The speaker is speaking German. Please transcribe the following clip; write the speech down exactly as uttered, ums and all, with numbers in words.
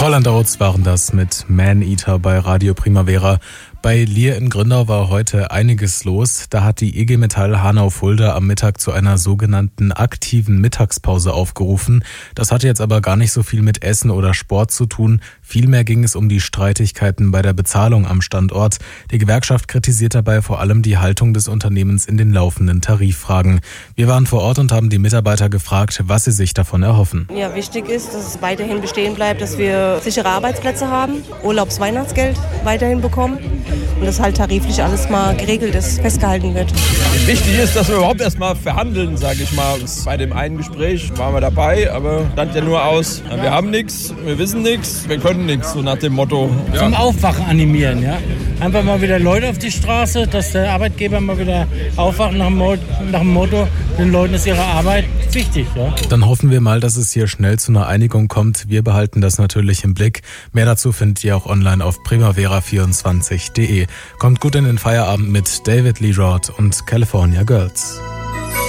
Roland Oates waren das mit Man-Eater bei Radio Primavera. Bei Lier in Grindau war heute einiges los. Da hat die I G Metall Hanau-Fulda am Mittag zu einer sogenannten aktiven Mittagspause aufgerufen. Das hatte jetzt aber gar nicht so viel mit Essen oder Sport zu tun. Vielmehr ging es um die Streitigkeiten bei der Bezahlung am Standort. Die Gewerkschaft kritisiert dabei vor allem die Haltung des Unternehmens in den laufenden Tariffragen. Wir waren vor Ort und haben die Mitarbeiter gefragt, was sie sich davon erhoffen. Ja, wichtig ist, dass es weiterhin bestehen bleibt, dass wir sichere Arbeitsplätze haben, Urlaubs-Weihnachtsgeld weiterhin bekommen. Und dass halt tariflich alles mal geregelt ist, festgehalten wird. Wichtig ist, dass wir überhaupt erst mal verhandeln, sage ich mal. Bei dem einen Gespräch waren wir dabei, aber stand ja nur aus, wir haben nichts, wir wissen nichts, wir können nichts, so nach dem Motto. Ja. Zum Aufwachen animieren, ja. Einfach mal wieder Leute auf die Straße, dass der Arbeitgeber mal wieder aufwacht nach dem, Mo- nach dem Motto, den Leuten ist ihre Arbeit wichtig, ja. Dann hoffen wir mal, dass es hier schnell zu einer Einigung kommt. Wir behalten das natürlich im Blick. Mehr dazu findet ihr auch online auf primavera vierundzwanzig punkt de. Kommt gut in den Feierabend mit David Lee Roth und California Girls.